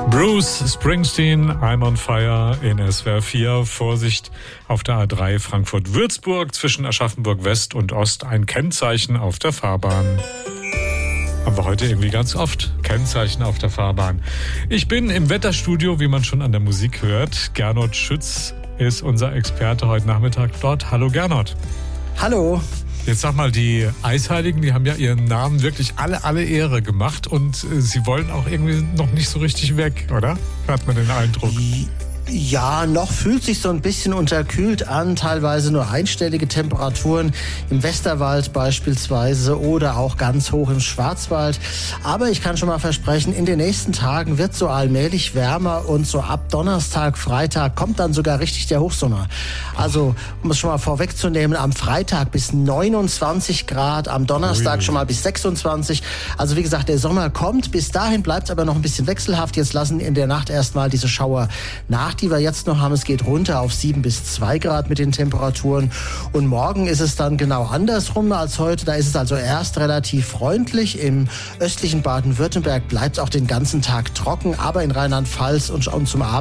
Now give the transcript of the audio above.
Bruce Springsteen, I'm on fire in SWR 4. Vorsicht auf der A3 Frankfurt-Würzburg zwischen Aschaffenburg West und Ost. Ein Kennzeichen auf der Fahrbahn. Haben wir heute irgendwie ganz oft. Kennzeichen auf der Fahrbahn. Ich bin im Wetterstudio, wie man schon an der Musik hört. Gernot Schütz ist unser Experte heute Nachmittag dort. Hallo Gernot. Hallo. Jetzt sag mal, die Eisheiligen, die haben ja ihren Namen wirklich alle Ehre gemacht und sie wollen auch irgendwie noch nicht so richtig weg, oder? Hat man den Eindruck. Ja, noch fühlt sich so ein bisschen unterkühlt an, teilweise nur einstellige Temperaturen im Westerwald beispielsweise oder auch ganz hoch im Schwarzwald. Aber ich kann schon mal versprechen, in den nächsten Tagen wird so allmählich wärmer und so ab Donnerstag, Freitag kommt dann sogar richtig der Hochsommer. Also, um es schon mal vorwegzunehmen, am Freitag bis 29 Grad, am Donnerstag schon mal bis 26. Also wie gesagt, der Sommer kommt. Bis dahin bleibt es aber noch ein bisschen wechselhaft. Jetzt lassen in der Nacht erstmal diese Schauer nach, die wir jetzt noch haben. Es geht runter auf 7 bis 2 Grad mit den Temperaturen. Und morgen ist es dann genau andersrum als heute. Da ist es also erst relativ freundlich. Im östlichen Baden-Württemberg bleibt es auch den ganzen Tag trocken. Aber in Rheinland-Pfalz und zum Abend